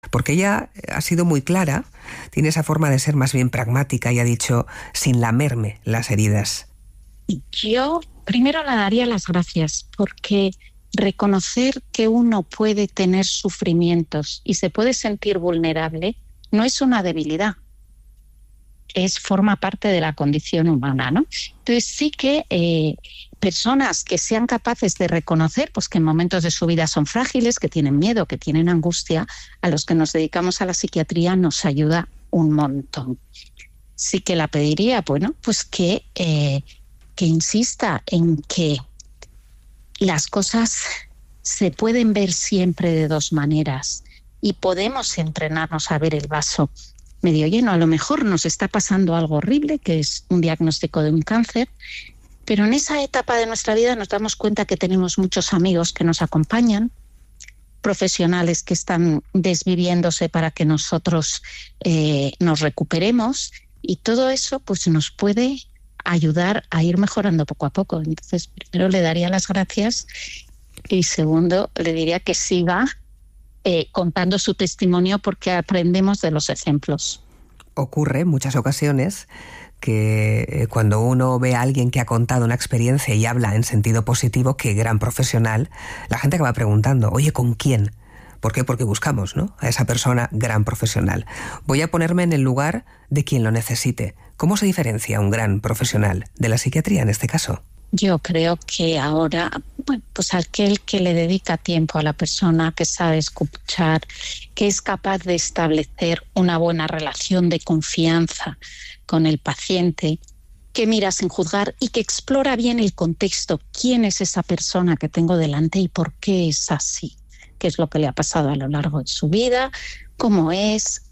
Porque ella ha sido muy clara, tiene esa forma de ser más bien pragmática y ha dicho, sin lamerme las heridas. Yo primero le daría las gracias, porque reconocer que uno puede tener sufrimientos y se puede sentir vulnerable no es una debilidad, forma parte de la condición humana, ¿no? Entonces sí que personas que sean capaces de reconocer pues, que en momentos de su vida son frágiles, que tienen miedo, que tienen angustia, a los que nos dedicamos a la psiquiatría nos ayuda un montón. Sí que la pediría, bueno, pues que insista en que las cosas se pueden ver siempre de dos maneras y podemos entrenarnos a ver el vaso medio lleno. A lo mejor nos está pasando algo horrible, que es un diagnóstico de un cáncer, pero en esa etapa de nuestra vida nos damos cuenta que tenemos muchos amigos que nos acompañan, profesionales que están desviviéndose para que nosotros nos recuperemos, y todo eso pues nos puede ayudar a ir mejorando poco a poco. Entonces, primero le daría las gracias y segundo le diría que siga contando su testimonio, porque aprendemos de los ejemplos. Ocurre en muchas ocasiones que cuando uno ve a alguien que ha contado una experiencia y habla en sentido positivo, qué gran profesional, la gente acaba preguntando, oye, ¿con quién? ¿Por qué? Porque buscamos, ¿no?, a esa persona gran profesional. Voy a ponerme en el lugar de quien lo necesite. ¿Cómo se diferencia un gran profesional de la psiquiatría en este caso? Yo creo que ahora, bueno, pues aquel que le dedica tiempo a la persona, que sabe escuchar, que es capaz de establecer una buena relación de confianza con el paciente, que mira sin juzgar y que explora bien el contexto. ¿Quién es esa persona que tengo delante y por qué es así? ¿Qué es lo que le ha pasado a lo largo de su vida? ¿Cómo es?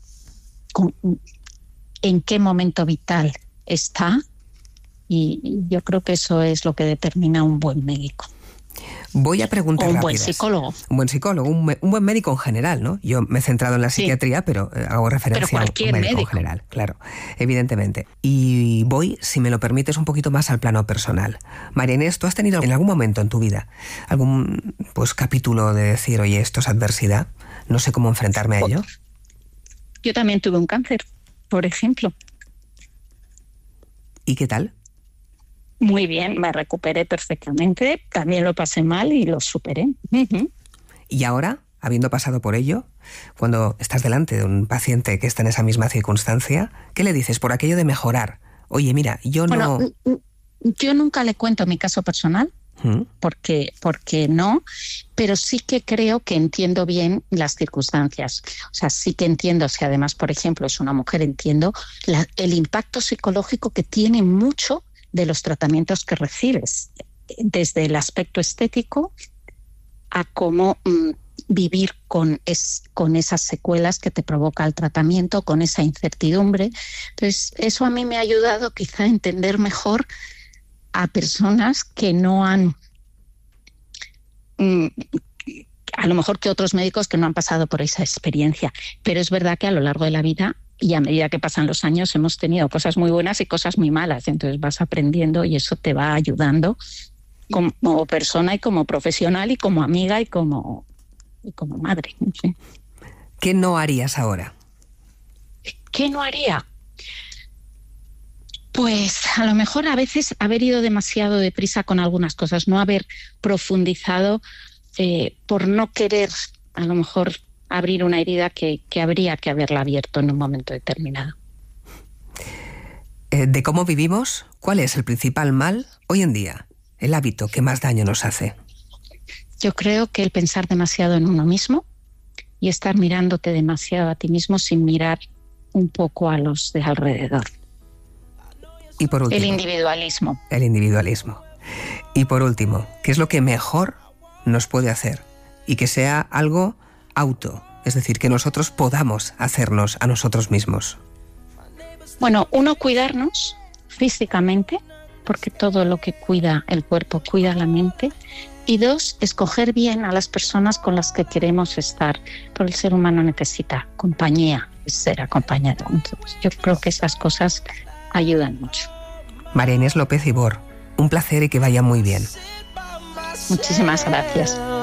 ¿En qué momento vital está? Y yo creo que eso es lo que determina un buen médico. Voy a preguntar rápidas. Un buen psicólogo. Un buen psicólogo, un buen médico en general, ¿no? Yo me he centrado en la psiquiatría, pero hago referencia a un médico en general, claro, evidentemente. Y voy, si me lo permites, un poquito más al plano personal. María Inés, ¿tú has tenido en algún momento en tu vida algún capítulo de decir, oye, esto es adversidad, no sé cómo enfrentarme a ello? Yo también tuve un cáncer, por ejemplo. ¿Y qué tal? Muy bien, me recuperé perfectamente, también lo pasé mal y lo superé. Uh-huh. Y ahora, habiendo pasado por ello, cuando estás delante de un paciente que está en esa misma circunstancia, ¿qué le dices por aquello de mejorar? Oye, mira, yo nunca le cuento mi caso personal, porque no, pero sí que creo que entiendo bien las circunstancias. O sea, sí que entiendo, si además, por ejemplo, es una mujer, entiendo el impacto psicológico que tiene mucho de los tratamientos que recibes, desde el aspecto estético a cómo vivir con esas secuelas que te provoca el tratamiento, con esa incertidumbre. Entonces, eso a mí me ha ayudado quizá a entender mejor a personas que no han, a lo mejor que otros médicos que no han pasado por esa experiencia. Pero es verdad que a lo largo de la vida y a medida que pasan los años hemos tenido cosas muy buenas y cosas muy malas. Entonces vas aprendiendo y eso te va ayudando como persona y como profesional y como amiga y como madre. ¿Sí? ¿Qué no harías ahora? ¿Qué no haría? Pues a lo mejor a veces haber ido demasiado deprisa con algunas cosas, no haber profundizado por no querer a lo mejor abrir una herida que habría que haberla abierto en un momento determinado. De cómo vivimos, ¿cuál es el principal mal hoy en día? El hábito que más daño nos hace. Yo creo que el pensar demasiado en uno mismo y estar mirándote demasiado a ti mismo sin mirar un poco a los de alrededor. Y por último, el individualismo. El individualismo. Y por último, ¿qué es lo que mejor nos puede hacer? Y que sea algo auto, es decir, que nosotros podamos hacernos a nosotros mismos. Bueno, uno, cuidarnos físicamente, porque todo lo que cuida el cuerpo cuida la mente. Y dos, escoger bien a las personas con las que queremos estar, porque el ser humano necesita compañía, ser acompañado. Entonces, yo creo que esas cosas ayudan mucho. María Inés López Ibor, un placer y que vaya muy bien. Muchísimas gracias.